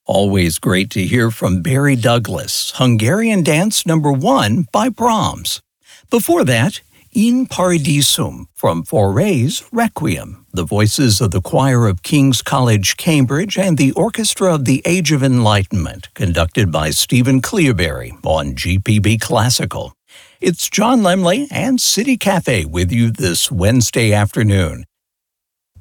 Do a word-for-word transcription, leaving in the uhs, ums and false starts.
Always great to hear from Barry Douglas, Hungarian Dance Number One by Brahms. Before that, In Paradisum from Fauré's Requiem, the voices of the Choir of King's College, Cambridge, and the Orchestra of the Age of Enlightenment, conducted by Stephen Cleobury on G P B Classical. It's John Lemley and City Cafe with you this Wednesday afternoon.